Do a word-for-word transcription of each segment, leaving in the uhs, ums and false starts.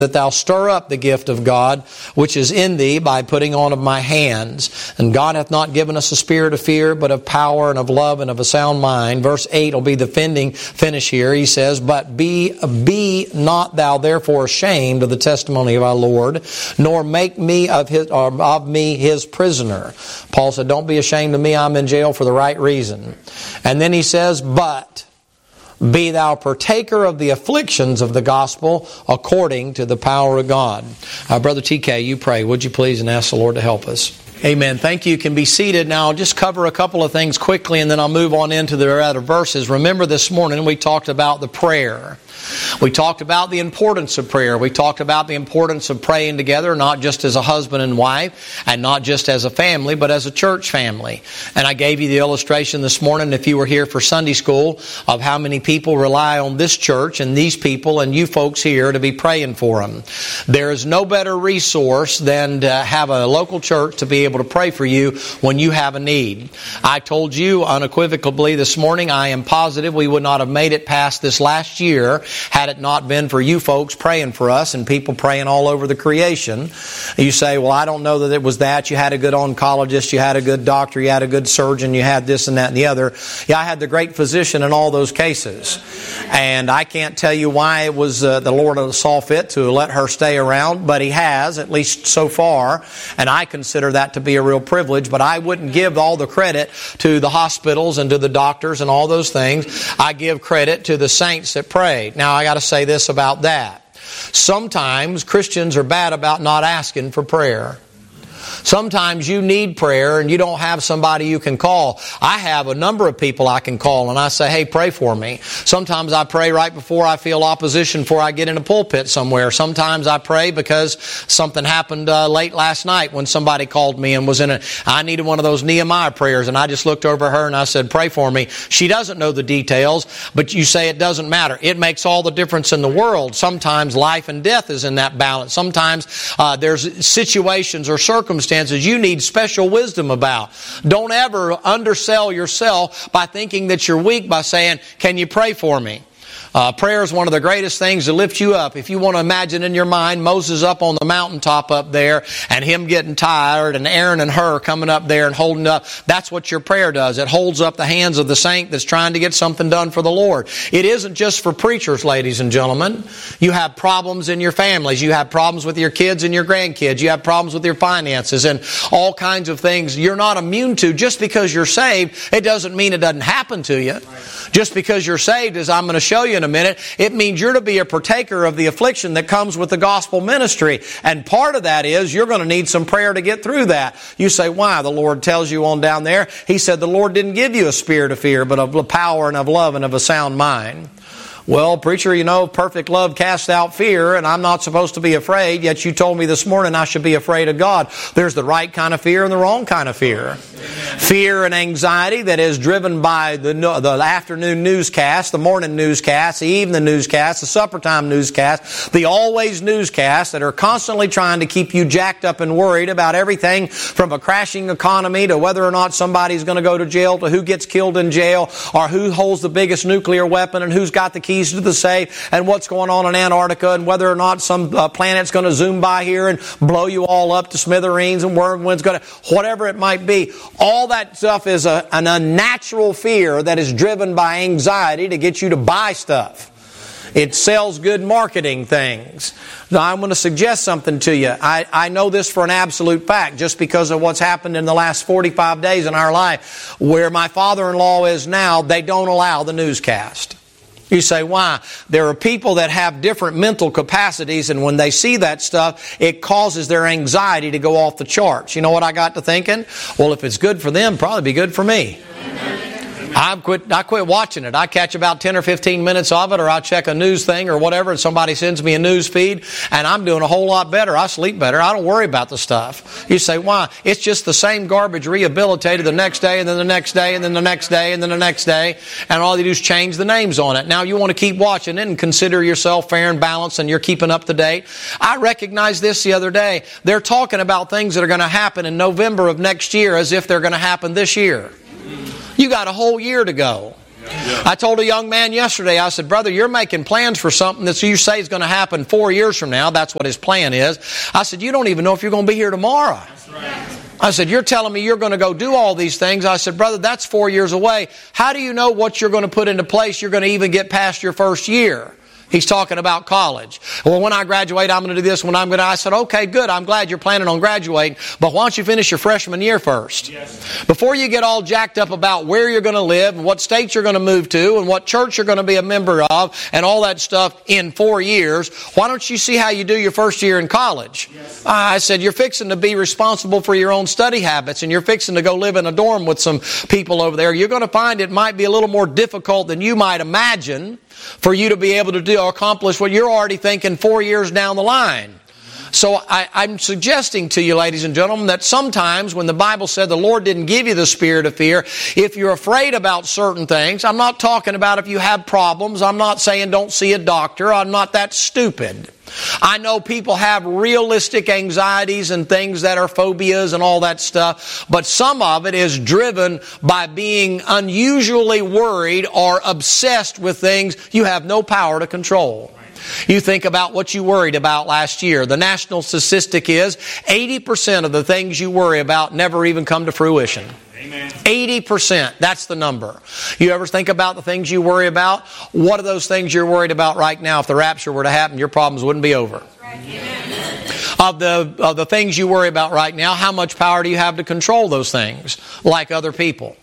that thou stir up the gift of God, which is in thee, by putting on of my hands. And God hath not given us a spirit of fear, but of power and of love and of a sound mind. Verse eight will be the fending finish here. He says, But be, be not thou therefore ashamed of the testimony of our Lord, nor make me of his, or of me his prisoner. Paul said, don't be ashamed of me. I'm in jail for the right reason. And then he says, But be thou partaker of the afflictions of the gospel according to the power of God. Uh, Brother T K, you pray, would you please, and ask the Lord to help us. Amen. Thank you. You can be seated. Now, I'll just cover a couple of things quickly, and then I'll move on into the other verses. Remember, this morning we talked about the prayer. We talked about the importance of prayer. We talked about the importance of praying together, not just as a husband and wife, and not just as a family, but as a church family. And I gave you the illustration this morning, if you were here for Sunday school, of how many people rely on this church and these people and you folks here to be praying for them. There is no better resource than to have a local church to be able to pray for you when you have a need. I told you unequivocally this morning, I am positive we would not have made it past this last year had it not been for you folks praying for us and people praying all over the creation. You say, well, I don't know that it was that. You had a good oncologist, you had a good doctor, you had a good surgeon, you had this and that and the other. Yeah, I had the great physician in all those cases. And I can't tell you why it was uh, the Lord saw fit to let her stay around, but He has, at least so far. And I consider that to be a real privilege, but I wouldn't give all the credit to the hospitals and to the doctors and all those things. I give credit to the saints that prayed. Now, I got to say this about that. Sometimes Christians are bad about not asking for prayer. Sometimes you need prayer and you don't have somebody you can call. I have a number of people I can call and I say, hey, pray for me. Sometimes I pray right before I feel opposition before I get in a pulpit somewhere. Sometimes I pray because something happened uh, late last night when somebody called me and was in a, I needed one of those Nehemiah prayers, and I just looked over her and I said, pray for me. She doesn't know the details, but you say it doesn't matter. It makes all the difference in the world. Sometimes life and death is in that balance. Sometimes uh, there's situations or circumstances you need special wisdom about. Don't ever undersell yourself by thinking that you're weak by saying, can you pray for me? Uh, prayer is one of the greatest things to lift you up. If you want to imagine in your mind Moses up on the mountaintop up there and him getting tired and Aaron and Hur coming up there and holding up, that's what your prayer does. It holds up the hands of the saint that's trying to get something done for the Lord. It isn't just for preachers, ladies and gentlemen. You have problems in your families. You have problems with your kids and your grandkids. You have problems with your finances and all kinds of things you're not immune to. Just because you're saved, it doesn't mean it doesn't happen to you. Just because you're saved, as I'm going to show you in a minute, it means you're to be a partaker of the affliction that comes with the gospel ministry. And part of that is you're going to need some prayer to get through that. You say, why? The Lord tells you on down there, He said the Lord didn't give you a spirit of fear, but of power and of love and of a sound mind. Well, preacher, you know, perfect love casts out fear, and I'm not supposed to be afraid, yet you told me this morning I should be afraid of God. There's the right kind of fear and the wrong kind of fear. Fear and anxiety that is driven by the, the afternoon newscast, the morning newscast, the evening newscast, the suppertime newscast, the always newscast that are constantly trying to keep you jacked up and worried about everything from a crashing economy to whether or not somebody's going to go to jail to who gets killed in jail or who holds the biggest nuclear weapon and who's got the keys to the safe and what's going on in Antarctica and whether or not some uh, planet's going to zoom by here and blow you all up to smithereens and whirlwind's going to, whatever it might be. All that stuff is a, an unnatural fear that is driven by anxiety to get you to buy stuff. It sells good marketing things. Now, I'm going to suggest something to you. I, I know this for an absolute fact, just because of what's happened in the last forty-five days in our life. Where my father-in-law is now, they don't allow the newscast. You say, why? There are people that have different mental capacities, and when they see that stuff, it causes their anxiety to go off the charts. You know what I got to thinking? Well, if it's good for them, probably be good for me. I quit, I quit watching it. I catch about ten or fifteen minutes of it, or I check a news thing or whatever, and somebody sends me a news feed, and I'm doing a whole lot better. I sleep better. I don't worry about the stuff. You say, why? It's just the same garbage rehabilitated the next day, and then the next day, and then the next day, and then the next day, and all you do is change the names on it. Now you want to keep watching it and consider yourself fair and balanced, and you're keeping up to date. I recognized this the other day. They're talking about things that are going to happen in November of next year as if they're going to happen this year. You got a whole year to go. Yeah. I told a young man yesterday, I said, brother, you're making plans for something that you say is going to happen four years from now. That's what his plan is. I said, you don't even know if you're going to be here tomorrow. That's right. I said, you're telling me you're going to go do all these things. I said, brother, that's four years away. How do you know what you're going to put into place? You're going to even get past your first year. He's talking about college. Well, when I graduate, I'm going to do this. When I'm going to, I said, okay, good. I'm glad you're planning on graduating. But why don't you finish your freshman year first? Yes. Before you get all jacked up about where you're going to live and what state you're going to move to and what church you're going to be a member of and all that stuff in four years, why don't you see how you do your first year in college? Yes. I said, you're fixing to be responsible for your own study habits and you're fixing to go live in a dorm with some people over there. You're going to find it might be a little more difficult than you might imagine for you to be able to do or accomplish what you're already thinking four years down the line. So I, I'm suggesting to you, ladies and gentlemen, that sometimes when the Bible said the Lord didn't give you the spirit of fear, if you're afraid about certain things, I'm not talking about if you have problems. I'm not saying don't see a doctor. I'm not that stupid. I know people have realistic anxieties and things that are phobias and all that stuff, but some of it is driven by being unusually worried or obsessed with things you have no power to control. You think about what you worried about last year. The national statistic is eighty percent of the things you worry about never even come to fruition. Amen. eighty percent. That's the number. You ever think about the things you worry about? What are those things you're worried about right now? If the rapture were to happen, your problems wouldn't be over. Amen. Of the, of the things you worry about right now, how much power do you have to control those things like other people?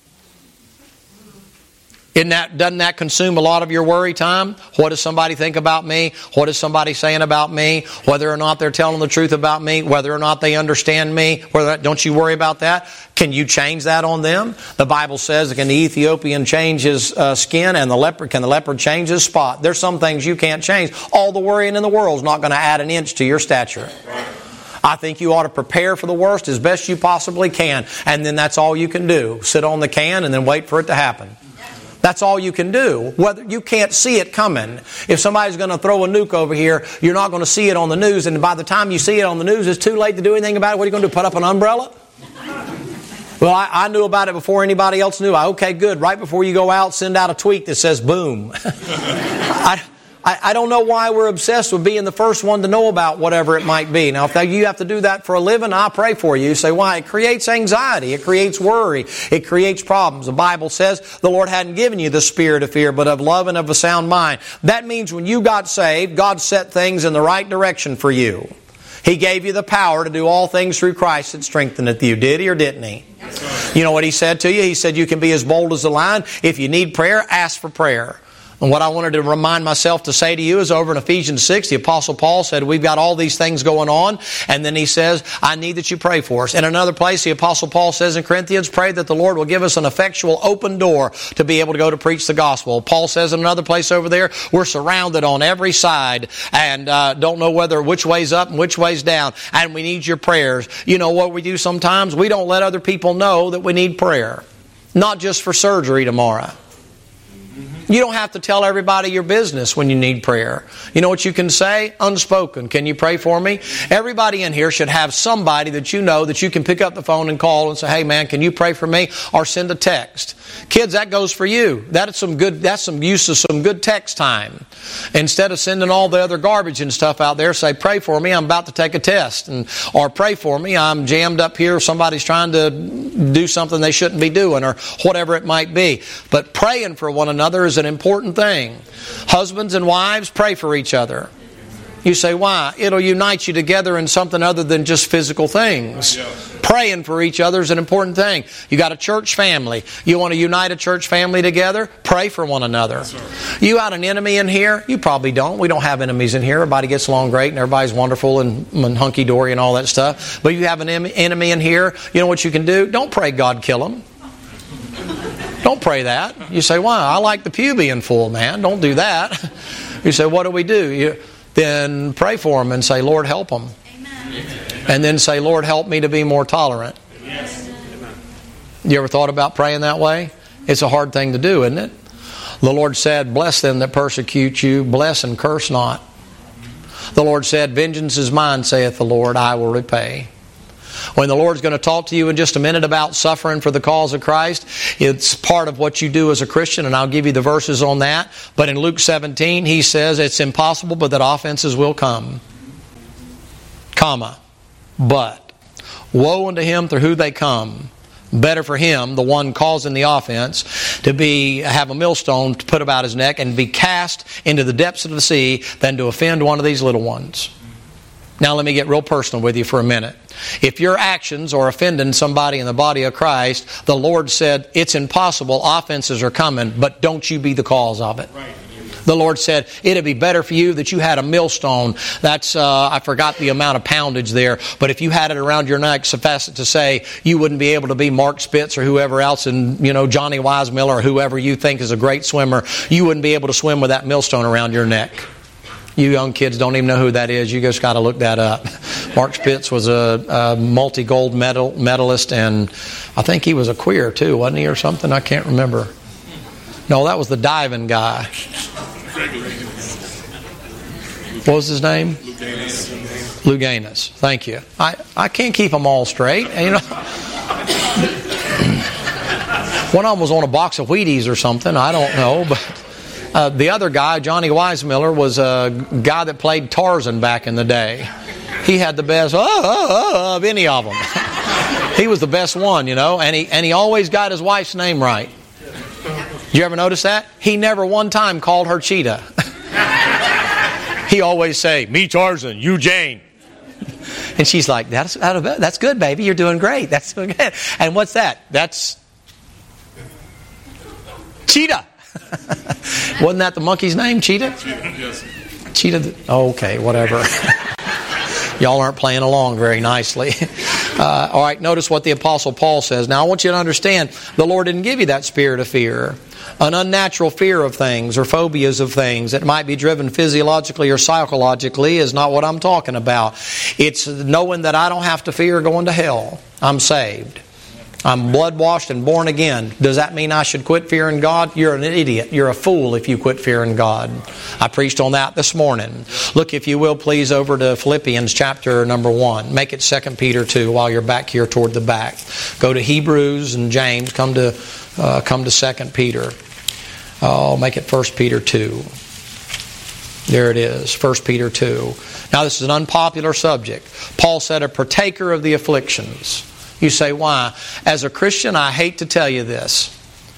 Isn't that, doesn't that consume a lot of your worry time? What does somebody think about me? What is somebody saying about me? Whether or not they're telling the truth about me? Whether or not they understand me? Whether, don't you worry about that? Can you change that on them? The Bible says, can the Ethiopian change his uh, skin and the leopard, can the leopard change his spot? There's some things you can't change. All the worrying in the world is not going to add an inch to your stature. I think you ought to prepare for the worst as best you possibly can. And then that's all you can do. Sit on the can and then wait for it to happen. That's all you can do. Whether you can't see it coming. If somebody's going to throw a nuke over here, you're not going to see it on the news. And by the time you see it on the news, it's too late to do anything about it. What are you going to do? Put up an umbrella? Well, I, I knew about it before anybody else knew. I, okay, good. Right before you go out, send out a tweet that says boom. I, I, I don't know why we're obsessed with being the first one to know about whatever it might be. Now, if you have to do that for a living, I pray for you. You say, why? It creates anxiety. It creates worry. It creates problems. The Bible says the Lord hadn't given you the spirit of fear, but of love and of a sound mind. That means when you got saved, God set things in the right direction for you. He gave you the power to do all things through Christ that strengtheneth you. Did He or didn't He? Yes, you know what He said to you? He said you can be as bold as a lion. If you need prayer, ask for prayer. And what I wanted to remind myself to say to you is over in Ephesians six, the Apostle Paul said, we've got all these things going on. And then he says, I need that you pray for us. In another place, the Apostle Paul says in Corinthians, pray that the Lord will give us an effectual open door to be able to go to preach the gospel. Paul says in another place over there, we're surrounded on every side and uh, don't know whether which way's up and which way's down. And we need your prayers. You know what we do sometimes? We don't let other people know that we need prayer. Not just for surgery tomorrow. You don't have to tell everybody your business when you need prayer. You know what you can say? Unspoken. Can you pray for me? Everybody in here should have somebody that you know that you can pick up the phone and call and say, hey man, can you pray for me? Or send a text. Kids, that goes for you. That's some good, that's some use of some good text time. Instead of sending all the other garbage and stuff out there, say, pray for me, I'm about to take a test. And, or pray for me, I'm jammed up here, somebody's trying to do something they shouldn't be doing, or whatever it might be. But praying for one another is an important thing. Husbands and wives, pray for each other. You say, why? It'll unite you together in something other than just physical things. Praying for each other is an important thing. You got a church family. You want to unite a church family together? Pray for one another. You got an enemy in here? You probably don't. We don't have enemies in here. Everybody gets along great and everybody's wonderful and, and hunky-dory and all that stuff. But you have an enemy in here, you know what you can do? Don't pray God kill him. Don't pray that. You say, why? I like the pew being full, man. Don't do that. You say, what do we do? You, then pray for them and say, Lord, help them. Amen. And then say, Lord, help me to be more tolerant. Yes. You ever thought about praying that way? It's a hard thing to do, isn't it? The Lord said, bless them that persecute you, bless and curse not. The Lord said, vengeance is mine, saith the Lord, I will repay. When the Lord's going to talk to you in just a minute about suffering for the cause of Christ, it's part of what you do as a Christian, and I'll give you the verses on that. But in Luke seventeen, he says it's impossible, but that offenses will come. Comma. But woe unto him through who they come. Better for him, the one causing the offense, to be have a millstone to put about his neck and be cast into the depths of the sea than to offend one of these little ones. Now let me get real personal with you for a minute. If your actions are offending somebody in the body of Christ, the Lord said, it's impossible, offenses are coming, but don't you be the cause of it. Right. The Lord said, it'd be better for you that you had a millstone. That's, uh, I forgot the amount of poundage there, but if you had it around your neck, suffice it to say, you wouldn't be able to be Mark Spitz or whoever else, and you know, Johnny Weissmuller or whoever you think is a great swimmer. You wouldn't be able to swim with that millstone around your neck. You young kids don't even know who that is. You just got to look that up. Mark Spitz was a, a multi-gold medal medalist, and I think he was a queer too, wasn't he, or something? I can't remember. No, that was the diving guy. What was his name? Luganus. Luganus. Thank you. I, I can't keep them all straight. You know, one of them was on a box of Wheaties or something. I don't know, but uh, the other guy, Johnny Weissmuller, was a guy that played Tarzan back in the day. He had the best oh, oh, oh, of any of them. He was the best one, you know, and he and he always got his wife's name right. Did you ever notice that? He never one time called her Cheetah. He always say, me Tarzan, you Jane. And she's like, that's, that's good, baby. You're doing great. That's doing good. And what's that? That's Cheetah. Wasn't that the monkey's name, Cheetah? Yes. Cheetah. Oh, okay, whatever. Y'all aren't playing along very nicely. Uh, all right, notice what the Apostle Paul says. Now, I want you to understand, the Lord didn't give you that spirit of fear. An unnatural fear of things or phobias of things that might be driven physiologically or psychologically is not what I'm talking about. It's knowing that I don't have to fear going to hell. I'm saved. I'm blood-washed and born again. Does that mean I should quit fearing God? You're an idiot. You're a fool if you quit fearing God. I preached on that this morning. Look, if you will, please, over to Philippians chapter number one. Make it Second Peter two while you're back here toward the back. Go to Hebrews and James. Come to uh, come to Second Peter. Oh, make it First Peter two. There it is, First Peter two. Now, this is an unpopular subject. Paul said, a partaker of the afflictions. You say, why? As a Christian, I hate to tell you this.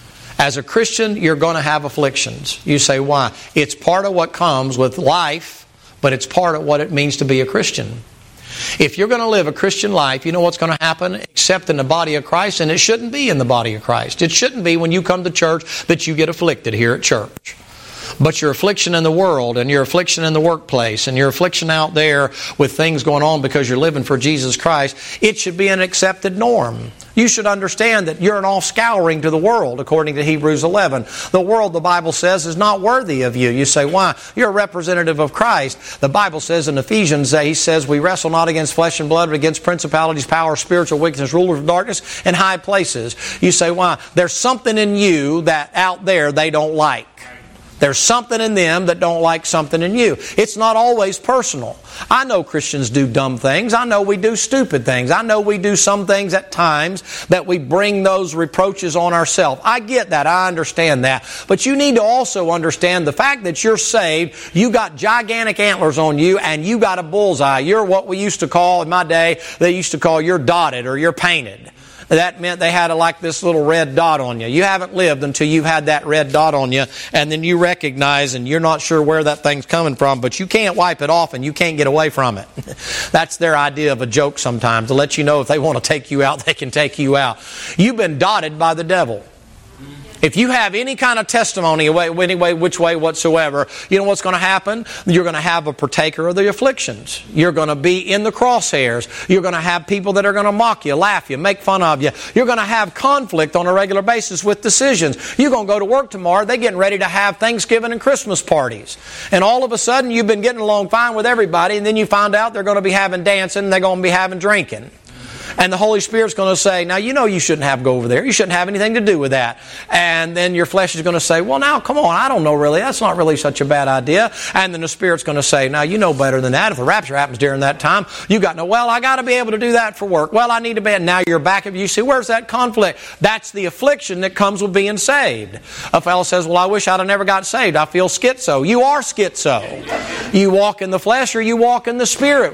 As a Christian, you're going to have afflictions. You say, why? It's part of what comes with life, but it's part of what it means to be a Christian. If you're going to live a Christian life, you know what's going to happen? Except in the body of Christ, and it shouldn't be in the body of Christ. It shouldn't be when you come to church that you get afflicted here at church. But your affliction in the world, and your affliction in the workplace, and your affliction out there with things going on because you're living for Jesus Christ, it should be an accepted norm. You should understand that you're an offscouring to the world, according to Hebrews eleven. The world, the Bible says, is not worthy of you. You say, why? You're a representative of Christ. The Bible says in Ephesians, he says, we wrestle not against flesh and blood, but against principalities, powers, spiritual wickedness, rulers of darkness, and high places. You say, why? There's something in you that out there they don't like. There's something in them that don't like something in you. It's not always personal. I know Christians do dumb things. I know we do stupid things. I know we do some things at times that we bring those reproaches on ourselves. I get that. I understand that. But you need to also understand the fact that you're saved, you got gigantic antlers on you, and you got a bullseye. You're what we used to call, in my day, they used to call you're dotted or you're painted. That meant they had a, like this little red dot on you. You haven't lived until you've had that red dot on you, and then you recognize, and you're not sure where that thing's coming from, but you can't wipe it off and you can't get away from it. That's their idea of a joke sometimes, to let you know if they want to take you out, they can take you out. You've been dotted by the devil. If you have any kind of testimony, any way, which way whatsoever, you know what's going to happen? You're going to have a partaker of the afflictions. You're going to be in the crosshairs. You're going to have people that are going to mock you, laugh you, make fun of you. You're going to have conflict on a regular basis with decisions. You're going to go to work tomorrow. They're getting ready to have Thanksgiving and Christmas parties. And all of a sudden, you've been getting along fine with everybody, and then you find out they're going to be having dancing and they're going to be having drinking. And the Holy Spirit's going to say, now you know you shouldn't have to go over there. You shouldn't have anything to do with that. And then your flesh is going to say, well now come on, I don't know really. That's not really such a bad idea. And then the Spirit's going to say, now you know better than that. If the rapture happens during that time, you got no, well I got to be able to do that for work. Well I need to be, and now you're back. You see, where's that conflict? That's the affliction that comes with being saved. A fellow says, well I wish I'd have never got saved. I feel schizo. You are schizo. You walk in the flesh or you walk in the Spirit.